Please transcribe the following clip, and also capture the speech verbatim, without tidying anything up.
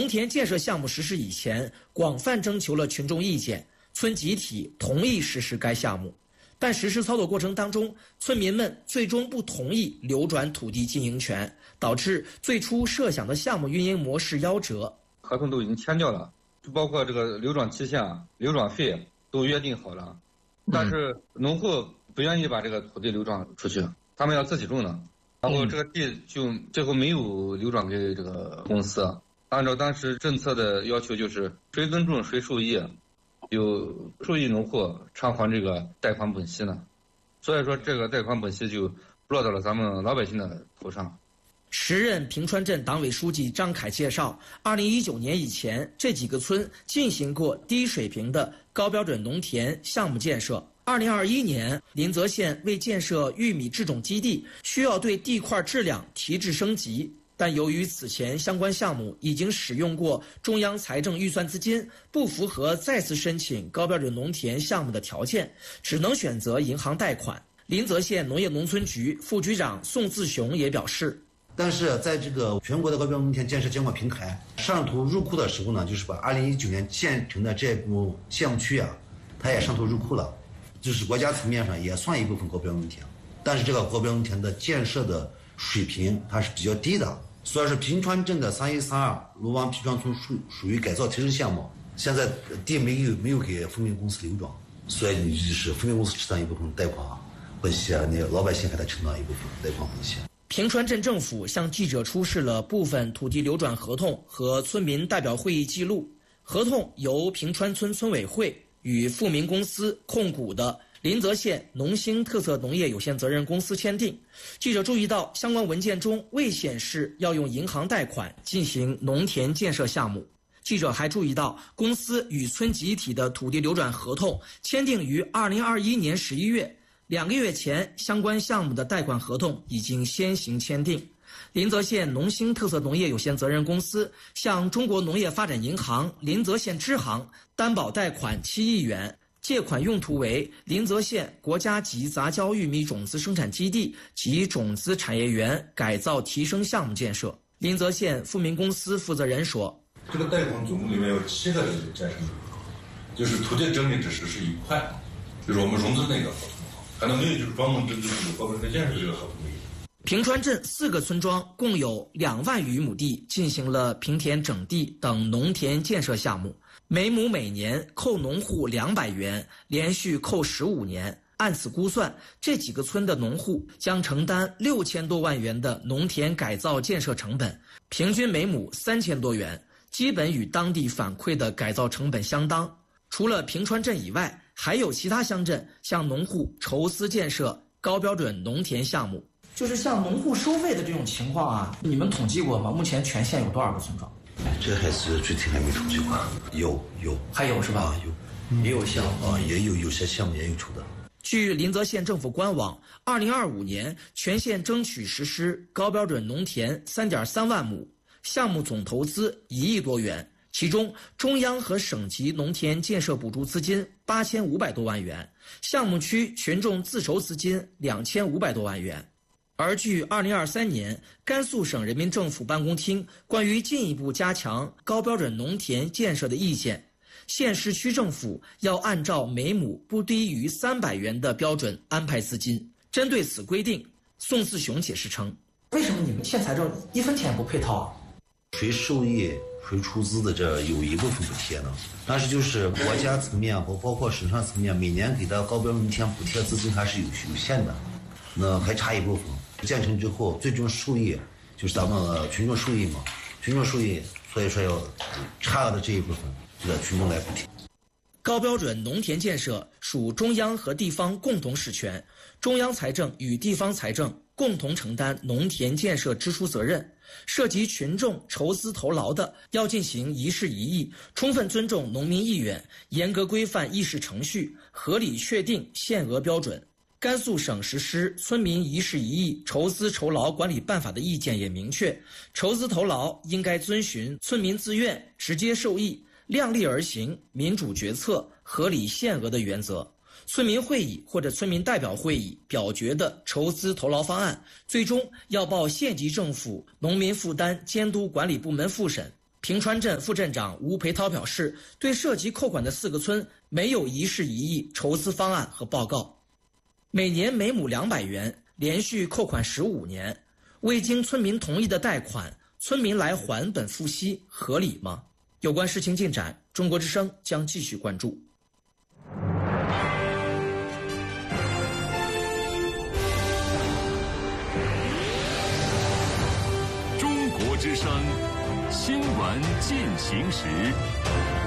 农田建设项目实施以前，广泛征求了群众意见，村集体同意实施该项目，但实施操作过程当中，村民们最终不同意流转土地经营权，导致最初设想的项目运营模式夭折。 合同都已经签掉了，就包括这个流转期限、流转费都约定好了，但是农户不愿意把这个土地流转出去，他们要自己种的，然后这个地就最后没有流转给这个公司。按照当时政策的要求，就是谁耕种谁受益，有受益农户偿还这个贷款本息呢，所以说这个贷款本息就落到了咱们老百姓的头上。 时任平川镇党委书记张凯介绍，二零一九年以前，这几个村进行过低水平的高标准农田项目建设。二零二一年，临泽县为建设玉米制种基地，需要对地块质量提质升级，但由于此前相关项目已经使用过中央财政预算资金，不符合再次申请高标准农田项目的条件，只能选择银行贷款。临泽县农业农村局副局长宋自雄也表示， 但是在这个全国的高标准农田建设监管平台上图入库的时候呢，就是把二零一九年建成的这部项目区啊，它也上图入库了，就是国家层面上也算一部分高标准农田，但是这个高标准农田的建设的水平它是比较低的，所以说平川镇的三一三二卢湾皮庄村属属于改造提升项目，现在地没有没有给富民公司流转，所以你就是富民公司承担一部分贷款本息啊，你老百姓还得承担一部分贷款本息。 平川镇政府向记者出示了部分土地流转合同和村民代表会议记录。合同由平川村村委会与富民公司控股的临泽县农兴特色农业有限责任公司签订。记者注意到，相关文件中未显示要用银行贷款进行农田建设项目。记者还注意到，公司与村集体的土地流转合同签订于二零二一年十一月。两个月前，相关项目的贷款合同已经先行签订。临泽县农兴特色农业有限责任公司向中国农业发展银行临泽县支行担保贷款七亿元，借款用途为临泽县国家级杂交玉米种子生产基地及种子产业园改造提升项目建设。临泽县富民公司负责人说， 这个贷款总共里面有七个债权合同，就是土地整理只实施一块，就是我们融资那个合同。可能没有就是专门针对这个高标准建设这个合同。 平川镇四个村庄共有两万余亩地进行了平田整地等农田建设项目，每亩每年扣农户两百元，连续扣十五年。按此估算，这几个村的农户将承担六千多万元的农田改造建设成本，平均每亩三千多元，基本与当地反馈的改造成本相当。除了平川镇以外，还有其他乡镇向农户筹资建设高标准农田项目。就是像农户收费的这种情况啊，你们统计过吗？目前全县有多少个村庄？ 这还是具体还没统计过。有有还有是吧？ 啊，有也有项目啊，也有有些项目也有出的。 据临泽县政府官网，二零二五年全县争取实施高标准农田三点三万亩，项目总投资一亿多元。其中，中央和省级农田建设补助资金八千五百多万元，项目区群众自筹资金两千五百多万元。而据二零二三年甘肃省人民政府办公厅关于进一步加强高标准农田建设的意见，县市区政府要按照每亩不低于三百元的标准安排资金。针对此规定，宋自雄解释称：为什么你们县财政一分钱不配套啊？ 谁受益谁出资的，这有一部分补贴呢，但是就是国家层面和包括省上层面每年给的高标准农田补贴资金还是有有限的，那还差一部分。建成之后最终受益就是咱们群众受益嘛，群众受益，所以说要差的这一部分这个群众来补贴。 高标准农田建设属中央和地方共同实权，中央财政与地方财政共同承担农田建设支出责任。涉及群众筹资投劳的，要进行一事一议，充分尊重农民意愿，严格规范议事程序，合理确定限额标准。甘肃省实施村民一事一议筹资筹劳管理办法的意见也明确，筹资投劳应该遵循村民自愿、直接受益、量力而行、民主决策、合理限额的原则。村民会议或者村民代表会议表决的筹资投劳方案，最终要报县级政府农民负担监督管理部门复审。 平川镇副镇长吴培涛表示，对涉及扣款的四个村没有一事一议筹资方案和报告，每年每亩两百元，连续扣款十五年，未经村民同意的贷款，村民来还本付息，合理吗？有关事情进展，中国之声将继续关注。 中国之声新闻进行时。